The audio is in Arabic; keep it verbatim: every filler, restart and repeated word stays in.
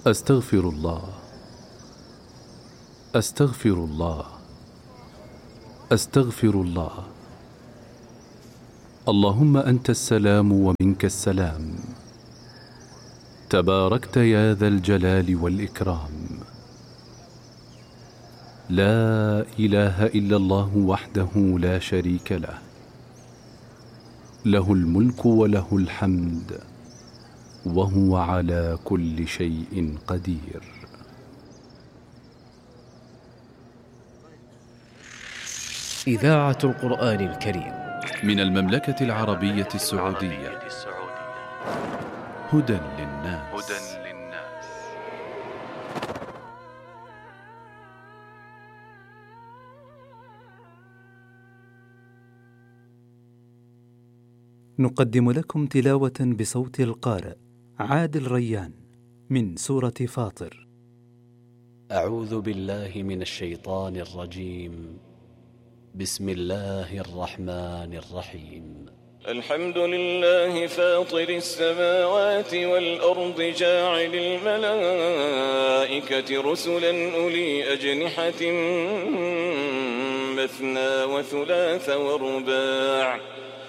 أستغفر الله، أستغفر الله، أستغفر الله. اللهم أنت السلام ومنك السلام، تباركت يا ذا الجلال والإكرام. لا إله إلا الله وحده لا شريك له، له الملك وله الحمد وهو على كل شيء قدير. إذاعة القرآن الكريم من المملكة العربية السعودية. هدى للناس. نقدم لكم تلاوة بصوت القارئ عادل ريان من سورة فاطر. أعوذ بالله من الشيطان الرجيم. بسم الله الرحمن الرحيم. الحمد لله فاطر السماوات والأرض جاعل الملائكة رسلا أولي أجنحة مثنى وثلاث ورباع